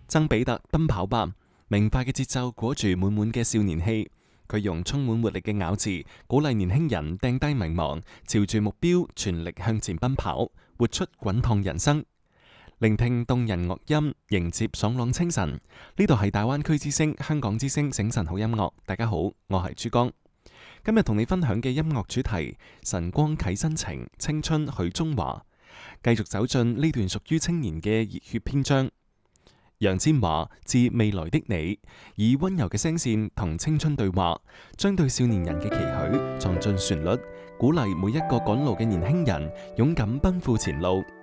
曾比特奔跑吧，明快嘅節奏裹住滿滿嘅少年氣。佢用充滿活力嘅咬字，鼓勵年輕人掟低迷茫，朝住目標全力向前奔跑，活出滾燙人生。聆聽動人樂音，迎接爽朗清晨。呢度係大灣區之聲、香港之聲醒晨好音樂。大家好，我係珠江。今日同你分享嘅音樂主題：晨光啟新程，青春許中華。繼續走進呢段屬於青年嘅熱血篇章。楊千嬅致未來的你，以溫柔嘅聲線同青春對話，將對少年人嘅期許藏進旋律，鼓勵每一個趕路嘅年輕人勇敢奔赴前路，